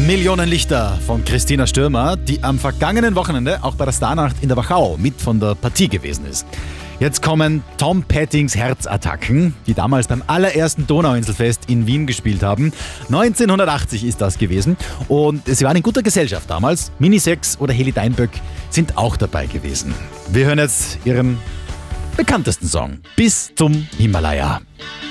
Millionen Lichter von Christina Stürmer, die am vergangenen Wochenende auch bei der Starnacht in der Wachau mit von der Partie gewesen ist. Jetzt kommen Tom Pettings Herzattacken, die damals beim allerersten Donauinselfest in Wien gespielt haben. 1980 ist das gewesen und sie waren in guter Gesellschaft damals. Minisex oder Heli Deinböck sind auch dabei gewesen. Wir hören jetzt ihren bekanntesten Song, Bis zum Himalaya.